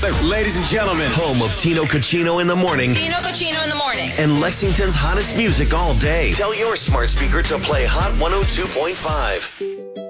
Ladies and gentlemen, home of Tino Cucino in the morning. Tino Cucino in the morning. And Lexington's hottest music all day. Tell your smart speaker to play Hot 102.5.